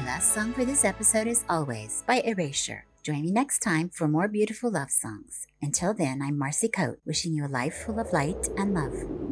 last song for this episode is Always by Erasure. Join me next time for more beautiful love songs. Until then, I'm Marcy Coate, wishing you a life full of light and love.